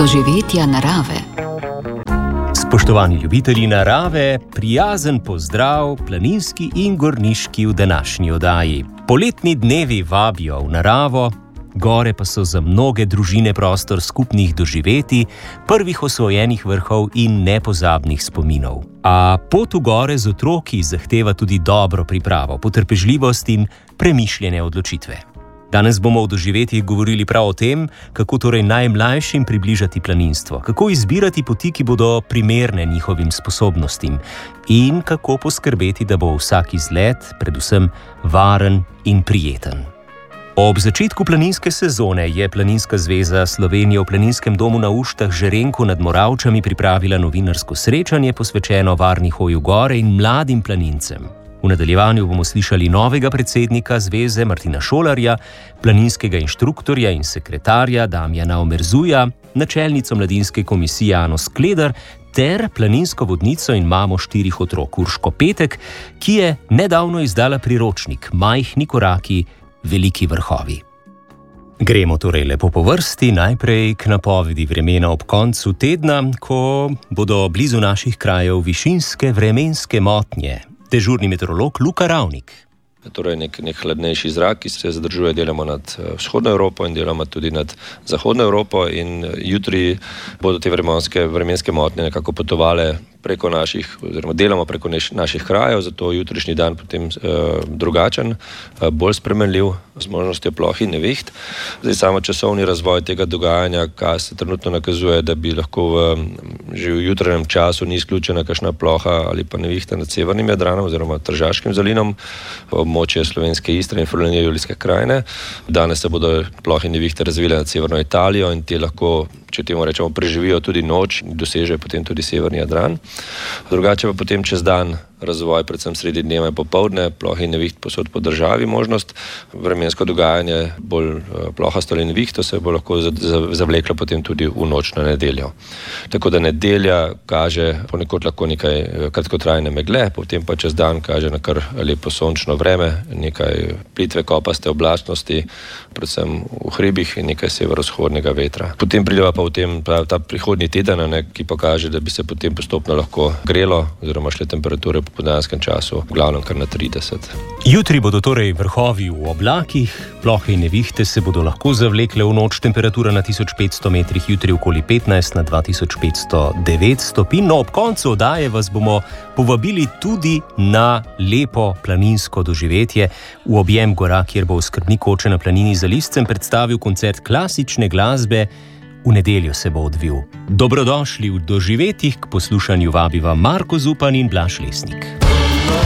Doživetja narave. Spoštovani ljubitelji narave, prijazen pozdrav planinski in gorniški v današnji oddaji. Poletni dnevi vabijo v naravo, gore pa so za mnoge družine prostor skupnih doživetij, prvih osvojenih vrhov in nepozabnih spominov. A pot v gore z otroki zahteva tudi dobro pripravo, potrpežljivost in premišljene odločitve. Danes bomo v doživetjih govorili prav o tem, kako torej najmlajšim približati planinstvo, kako izbirati poti, ki bodo primerne njihovim sposobnostim in kako poskrbeti, da bo vsak izlet predvsem varen in prijeten. Ob začetku planinske sezone je Planinska zveza Slovenije v Planinskem domu na Uštah Žerenku nad Moravčami pripravila novinarsko srečanje posvečeno varni hoji v gore in mladim planincem. V nadaljevanju bomo slišali novega predsednika zveze Martina Šolarja, planinskega inštruktorja in sekretarja Damjana Omerzuja, načelnico mladinske komisije Ano Skledar ter planinsko vodnico in mamo 4 otrok Urško Petek, ki je nedavno izdala priročnik Majhni koraki, veliki vrhovi. Gremo torej lepo po vrsti, najprej k napovedi vremena ob koncu tedna, ko bodo blizu naših krajev višinske vremenske motnje. Dežurni meteorolog Luka Ravnik. Torej nek hladnejši zrak, ki se zadržuje deloma nad vzhodno Evropo in deloma tudi nad zahodno Evropo, in jutri bodo te vremenske motnje nekako potovale preko naših, oziroma deloma preko naših krajev, zato jutrišnji dan potem drugačen, bolj spremenljiv, z možnostjo ploh in neviht. Zdaj samo časovni razvoj tega dogajanja, kar se trenutno nakazuje, da bi lahko že v jutranjem času ni izključena kakšna ploha ali pa nevihta nad severnim Jadranom oziroma Tržaškim zalivom, območje Slovenske Istre in Furlanije Julijske krajine. Danes se bodo plohe in nevihte razvile nad severno Italijo in te lahko, če temu rečemo, preživijo tudi noč in dosežejo potem tudi severni Jadran. Drugače pa potem čez dan razvoj, predvsem sredi dneva in popoldne, plohe in neviht posod po državi možnost. Vremensko dogajanje bolj plohasto ali nevihto se bo lahko zavleklo potem tudi v noč na nedeljo. Tako da nedelja kaže ponekod lahko nekaj kratkotrajne megle, potem pa čez dan kaže na kar lepo sončno vreme, nekaj plitve kopaste oblačnosti, predvsem v hribih, in nekaj severovzhodnega vetra. Potem prideva pa v tem ta prihodnji teden, ki pokaže, da bi se potem postopno lahko grelo oziroma šle temperature po popoldanskem času, v glavnem kar na 30. Jutri bodo torej vrhovi v oblakih, plohe in nevihte se bodo lahko zavlekle v noč, temperatura na 1500 metrih, jutri okoli 15 na 2509 stopinj. No, ob koncu oddaje vas bomo povabili tudi na lepo planinsko doživetje v objem gora, kjer bo oskrbnik Oče na planini za Liscem predstavil koncert klasične glasbe. V nedeljo se bo odvil. Dobrodošli v doživetjih, k poslušanju vabiva Marko Zupan in Blaž Lesnik.